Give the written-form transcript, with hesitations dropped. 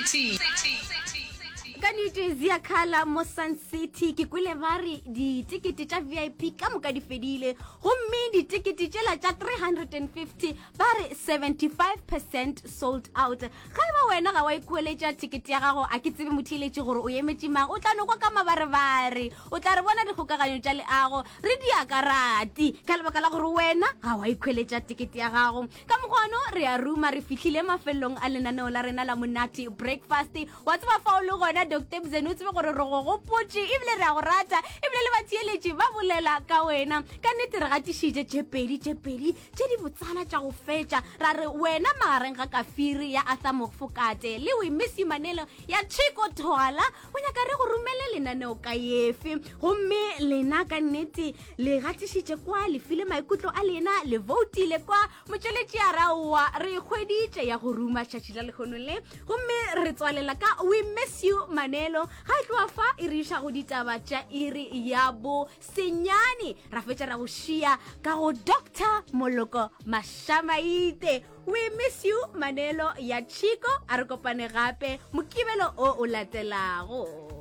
Ka New Jersey ya khala mo Sun City ke kwile bari di ticket tša VIP ka moka di fedile gomme di ticket tšela tša 350 bari 75% sold out ga ba wena ga wa ikholetša ticket ya gago a ke tsebe mothiletše gore o emetše mang o tla no kwa ka mabarebare o tla re bona dikgokaganyo tša leago re di akarati ka lebaka la gore wena ga wa ikholetša ticket ya gago ka mogwano re a ruma re fihlile mafelong a lenaneo la rena la monate breakfast wa tseba fa o le gona Dr. Mzeni o tsebe gore re go gopotše ebile re a go rata ebile le batsieletši ba bolela ka wena ka nnete re gatišitše tšepedi tše di botsana tša go fetša ra re wena magareng ga kafiri ya Arthur Mofokate le we Miss Manelo ya Chico Twala o nyaka re go rumele lenaneo ka yefe gomme lena ka nnete le gatišitše kwa le file maikutlo a lena le votile kwa motšweletši ya rawa re kgweditše ya go ruma tšatši la lekgono le gomme re tswalela ka we miss you Manelo ga tloa fa e re iša go ditaba tša iri ya bo senyane ra fetša ra go šia ka go Dr. Moloko Mashamaite we miss you Manelo ya Chico a re kopane gape mokibelo o latelago.